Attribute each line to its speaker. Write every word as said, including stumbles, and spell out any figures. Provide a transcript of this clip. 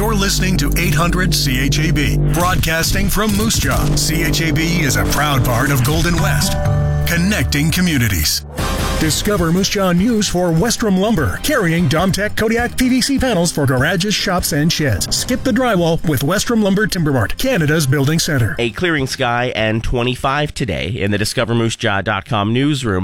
Speaker 1: You're listening to eight hundred C H A B, broadcasting from Moose Jaw. C H A B is a proud part of Golden West, connecting communities. Discover Moose Jaw news for Westrom Lumber, carrying Domtech Kodiak P V C panels for garages, shops, and sheds. Skip the drywall with Westrom Lumber Timber Mart, Canada's building center.
Speaker 2: A clearing sky and twenty-five today in the discover moose jaw dot com newsroom.